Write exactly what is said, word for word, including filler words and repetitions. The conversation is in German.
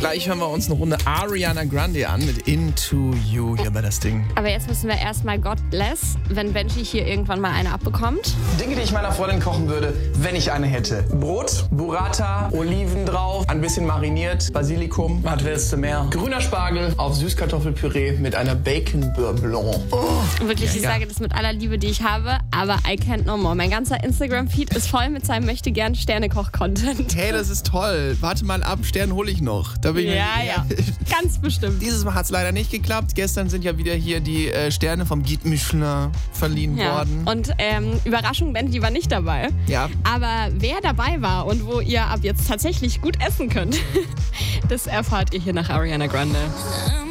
Gleich hören wir uns eine Runde Ariana Grande an mit Into You hier bei das Ding. Aber jetzt müssen wir erstmal God bless, wenn Benji hier irgendwann mal eine abbekommt. Dinge, die ich meiner Freundin kochen würde, wenn ich eine hätte. Brot, Burrata, Oliven drauf, ein bisschen mariniert, Basilikum, was willst du mehr? Grüner Spargel auf Süßkartoffelpüree mit einer Bacon Beurre Blanc. Oh. Wirklich, Ja, ich ja. sage das mit aller Liebe, die ich habe, aber I can't no more. Mein ganzer Instagram-Feed ist voll mit seinem möchte-gern Sternekoch-Content. Hey, das ist toll. Warte mal ab, Stern hole ich noch. Da bin ich Ja, ja, ganz bestimmt. Dieses Mal hat es leider nicht geklappt. Gestern sind ja wieder hier die äh, Sterne vom Guide Michelin verliehen Ja. worden. Und ähm, Überraschung, Benji war nicht dabei. Ja. Aber wer dabei war und wo ihr ab jetzt tatsächlich gut essen könnt, das erfahrt ihr hier nach Ariana Grande.